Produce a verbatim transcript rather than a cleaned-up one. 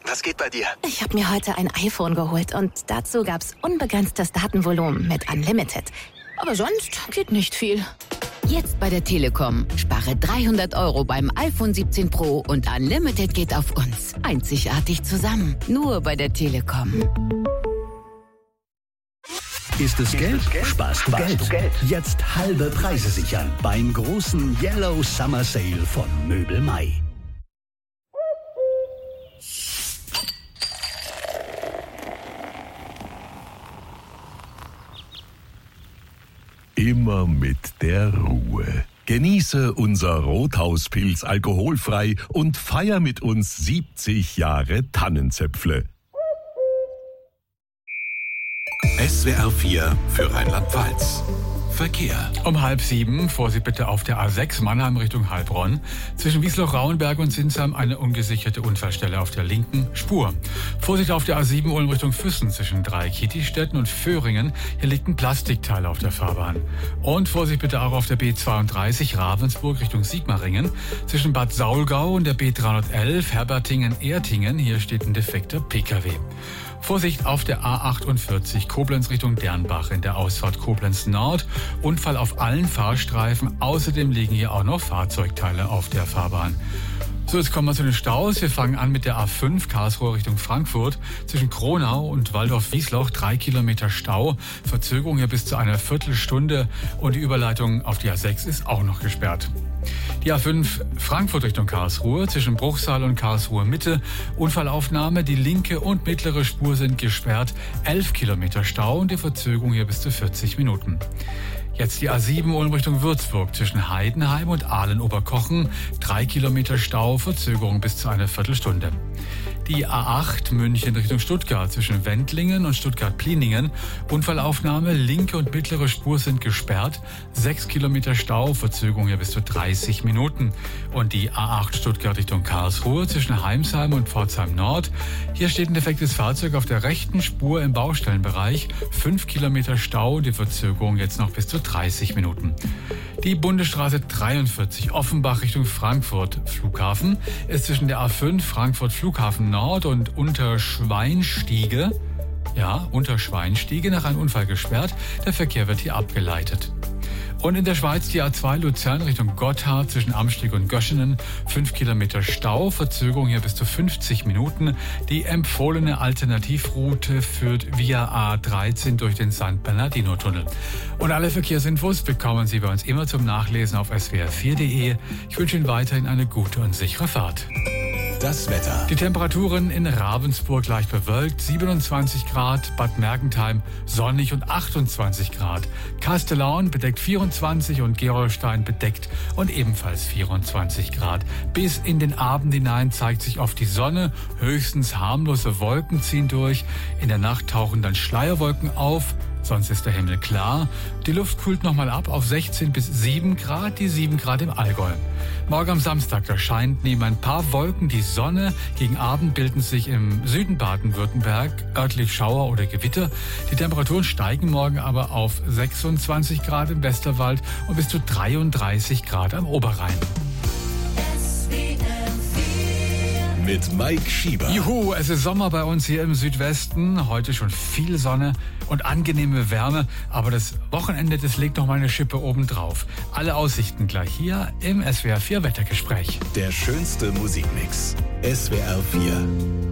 Was geht bei dir? Ich habe mir heute ein iPhone geholt und dazu gab's unbegrenztes Datenvolumen mit Unlimited. Aber sonst geht nicht viel. Jetzt bei der Telekom. Spare dreihundert Euro beim iPhone siebzehn Pro und Unlimited geht auf uns. Einzigartig zusammen. Nur bei der Telekom. Ist es Geld? Sparst du Geld. Jetzt halbe Preise sichern beim großen Yellow Summer Sale von Möbel Mai. Immer mit der Ruhe. Genieße unser Rothauspilz alkoholfrei und feier mit uns siebzig Jahre Tannenzäpfle. S W R vier für Rheinland-Pfalz. Verkehr. Um halb sieben, Vorsicht bitte auf der A sechs Mannheim Richtung Heilbronn. Zwischen Wiesloch-Rauenberg und Sinsheim eine ungesicherte Unfallstelle auf der linken Spur. Vorsicht auf der A sieben Ulm Richtung Füssen zwischen Dreieck-Kietistetten und Föhringen. Hier liegt ein Plastikteil auf der Fahrbahn. Und Vorsicht bitte auch auf der B zweiunddreißig Ravensburg Richtung Sigmaringen. Zwischen Bad Saulgau und der B dreihundertelf Herbertingen-Ertingen. Hier steht ein defekter Pkw. Vorsicht auf der A achtundvierzig Koblenz Richtung Dernbach in der Ausfahrt Koblenz Nord. Unfall auf allen Fahrstreifen. Außerdem liegen hier auch noch Fahrzeugteile auf der Fahrbahn. So, jetzt kommen wir zu den Staus. Wir fangen an mit der A fünf Karlsruhe Richtung Frankfurt. Zwischen Kronau und Waldorf-Wiesloch drei Kilometer Stau. Verzögerung hier bis zu einer Viertelstunde. Und die Überleitung auf die A sechs ist auch noch gesperrt. Die A fünf Frankfurt Richtung Karlsruhe zwischen Bruchsal und Karlsruhe Mitte. Unfallaufnahme, die linke und mittlere Spur sind gesperrt. elf Kilometer Stau und die Verzögerung hier bis zu vierzig Minuten. Jetzt die A sieben Ulm Richtung Würzburg zwischen Heidenheim und Aalen-Oberkochen. Drei Kilometer Stau, Verzögerung bis zu einer Viertelstunde. Die A acht München Richtung Stuttgart zwischen Wendlingen und Stuttgart-Pliningen. Unfallaufnahme, linke und mittlere Spur sind gesperrt. Sechs Kilometer Stau, Verzögerung hier bis zu dreißig Minuten. Und die A acht Stuttgart Richtung Karlsruhe zwischen Heimsheim und Pforzheim Nord. Hier steht ein defektes Fahrzeug auf der rechten Spur im Baustellenbereich. Fünf Kilometer Stau, die Verzögerung jetzt noch bis zu dreißig Minuten. Die Bundesstraße dreiundvierzig Offenbach Richtung Frankfurt Flughafen ist zwischen der A fünf Frankfurt Flughafen Nord und Unterschweinstiege, ja, Unterschweinstiege nach einem Unfall gesperrt. Der Verkehr wird hier abgeleitet. Und in der Schweiz die A zwei Luzern Richtung Gotthard zwischen Amsteg und Göschenen. Fünf Kilometer Stau, Verzögerung hier bis zu fünfzig Minuten. Die empfohlene Alternativroute führt via A dreizehn durch den San Bernardino-Tunnel. Und alle Verkehrsinfos bekommen Sie bei uns immer zum Nachlesen auf S W R vier punkt de. Ich wünsche Ihnen weiterhin eine gute und sichere Fahrt. Das Wetter. Die Temperaturen in Ravensburg leicht bewölkt, siebenundzwanzig Grad, Bad Mergentheim sonnig und achtundzwanzig Grad. Kastellaun bedeckt vierundzwanzig und Gerolstein bedeckt und ebenfalls vierundzwanzig Grad. Bis in den Abend hinein zeigt sich oft die Sonne, höchstens harmlose Wolken ziehen durch. In der Nacht tauchen dann Schleierwolken auf. Sonst ist der Himmel klar. Die Luft kühlt nochmal ab auf sechzehn bis sieben Grad, die sieben Grad im Allgäu. Morgen am Samstag, da scheint neben ein paar Wolken die Sonne. Gegen Abend bilden sich im Süden Baden-Württemberg örtlich Schauer oder Gewitter. Die Temperaturen steigen morgen aber auf sechsundzwanzig Grad im Westerwald und bis zu dreiunddreißig Grad am Oberrhein. Mit Mike Schieber. Juhu, es ist Sommer bei uns hier im Südwesten. Heute schon viel Sonne und angenehme Wärme. Aber das Wochenende, das legt noch mal eine Schippe obendrauf. Alle Aussichten gleich hier im S W R vier Wettergespräch. Der schönste Musikmix. S W R vier.